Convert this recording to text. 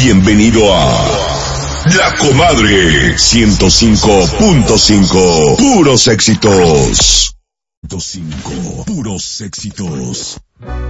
Bienvenido a La Comadre 105.5. Puros éxitos. 105. Puros éxitos.